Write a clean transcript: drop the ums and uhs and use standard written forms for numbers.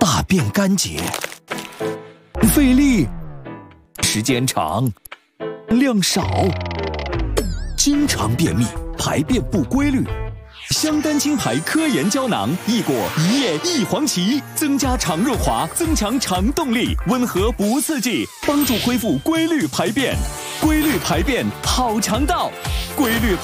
大便干结，费力，时间长，量少，经常便秘，排便不规律。香丹青牌科研胶囊，益果一叶一黄芪，增加肠润滑，增强肠动力，温和不刺激，帮助恢复规律排便。规律排便好肠道，规律排